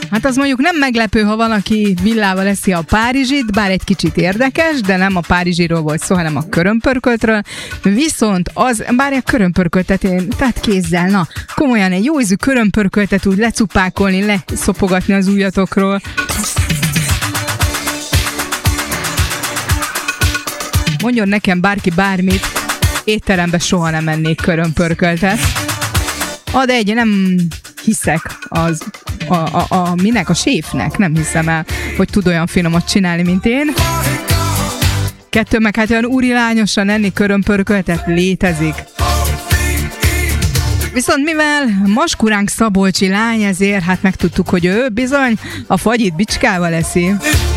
Hát az mondjuk nem meglepő, ha valaki villával eszi a párizsit, bár egy kicsit érdekes, de nem a párizsiról volt szó, hanem a körömpörköltről. Viszont az, bár a körömpörköltet tehát kézzel, na, komolyan egy jó ízű körömpörköltet úgy lecupákolni, leszopogatni az ujjatokról. Mondjon nekem bárki bármit, étterembe soha nem ennék körömpörköltet. De egy, nem hiszek minek, a séfnek, nem hiszem el, hogy tud olyan finomat csinálni, mint én. 2, meg hát olyan úrilányosan enni körömpörköltet létezik. Viszont mivel maskuránk szabolcsi lány, ezért hát megtudtuk, hogy ő bizony a fagyit bicskával eszi.